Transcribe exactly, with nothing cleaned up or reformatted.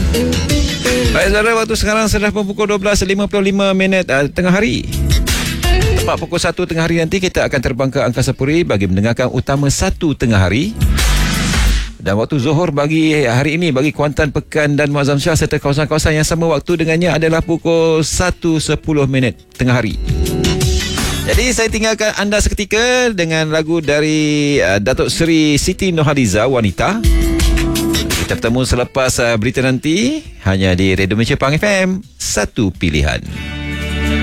Baik saudara, waktu sekarang sudah pukul dua belas lima puluh lima minit uh, tengah hari. Tepat pukul satu tengah hari nanti kita akan terbang ke Angkasa Puri bagi mendengarkan Utama satu tengah hari. Dan waktu Zohor bagi hari ini bagi Kuantan, Pekan dan Muazzam Shah serta kawasan-kawasan yang sama waktu dengannya adalah pukul satu sepuluh minit tengah hari. Jadi saya tinggalkan anda seketika dengan lagu dari uh, Datuk Seri Siti Nurhaliza, Wanita. Kita bertemu selepas uh, berita nanti hanya di Radio Malaysia Pang F M, satu pilihan.